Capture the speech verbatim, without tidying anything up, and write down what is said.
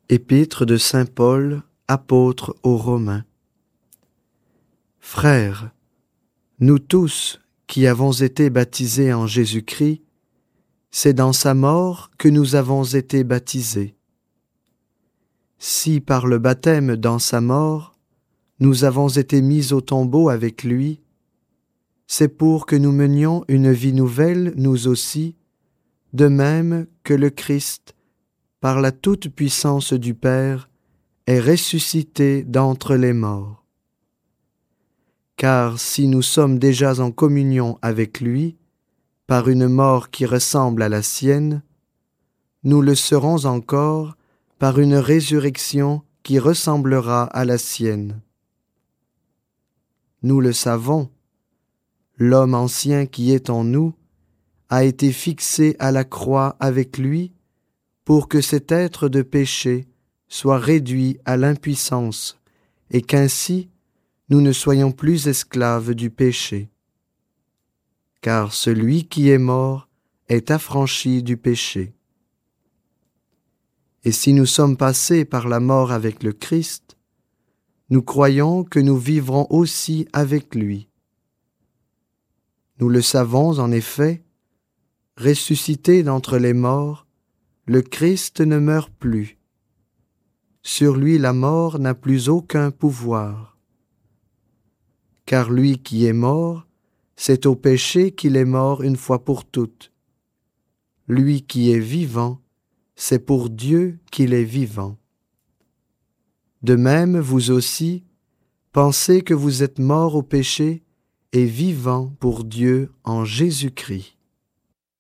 Épître de saint Paul, apôtre aux Romains. Frères, nous tous qui avons été baptisés en Jésus-Christ, c'est dans sa mort que nous avons été baptisés. Si par le baptême dans sa mort, nous avons été mis au tombeau avec lui, c'est pour que nous menions une vie nouvelle nous aussi, de même que le Christ, par la toute-puissance du Père, est ressuscité d'entre les morts. Car si nous sommes déjà en communion avec lui, par une mort qui ressemble à la sienne, nous le serons encore par une résurrection qui ressemblera à la sienne. Nous le savons, l'homme ancien qui est en nous a été fixé à la croix avec lui pour que cet être de péché soit réduit à l'impuissance et qu'ainsi nous ne soyons plus esclaves du péché. Car celui qui est mort est affranchi du péché. Et si nous sommes passés par la mort avec le Christ, nous croyons que nous vivrons aussi avec lui. Nous le savons en effet, ressuscité d'entre les morts, le Christ ne meurt plus. Sur lui la mort n'a plus aucun pouvoir. Car lui qui est mort, c'est au péché qu'il est mort une fois pour toutes. Lui qui est vivant, c'est pour Dieu qu'il est vivant. De même, vous aussi, pensez que vous êtes morts au péché et vivants pour Dieu en Jésus-Christ.